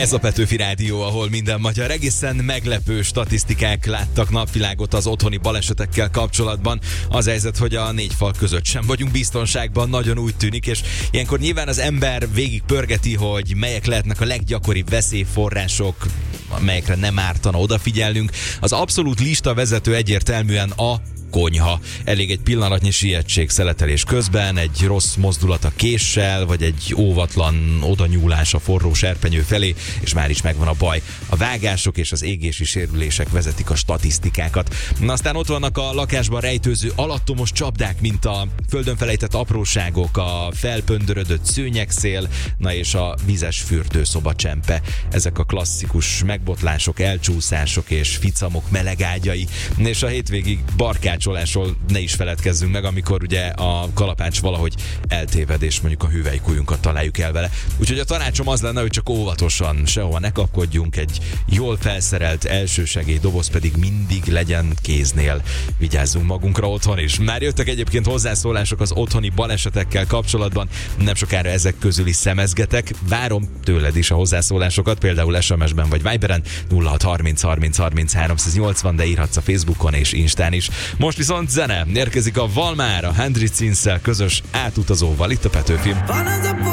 Ez a Petőfi Rádió, ahol minden magyar. Egészen meglepő statisztikák láttak napvilágot az otthoni balesetekkel kapcsolatban. Az helyzet, hogy a négy fal között sem vagyunk biztonságban, nagyon úgy tűnik, és ilyenkor nyilván az ember végig pörgeti, hogy melyek lehetnek a leggyakoribb veszélyforrások, melyekre nem ártana odafigyelnünk. Az abszolút lista vezető egyértelműen a konyha. Elég egy pillanatnyi sietség szeletelés közben, egy rossz mozdulat a késsel, vagy egy óvatlan odanyúlás a forró serpenyő felé, és már is megvan a baj. A vágások és az égési sérülések vezetik a statisztikákat. Na, aztán ott vannak a lakásban rejtőző alattomos csapdák, mint a földön felejtett apróságok, a felpöndörödött szőnyegszél, na és a vizes fürdőszoba csempe. Ezek a klasszikus megbotlások, elcsúszások és ficamok melegágyai, és a hétvégig barkácsolásról ne is feledkezzünk meg, amikor ugye a kalapács valahogy eltéved, és mondjuk a hüvelykujjunkat találjuk el vele. Úgyhogy a tanácsom az lenne, hogy csak óvatosan, sehova ne kapkodjunk, egy jól felszerelt elsősegélydoboz pedig mindig legyen kéznél. Vigyázzunk magunkra otthon is. Már jöttek egyébként hozzászólások az otthoni balesetekkel kapcsolatban, nem sokára ezek közül is szemezgetek. Várom tőled is a hozzászólásokat, például SMS-ben vagy Viberen 0630 30 30 380, de írhatsz a Facebookon és Instán is. Most viszont zene, érkezik a Valmár, a Hendrix Inszel közös átutazóval itt a Petőfi.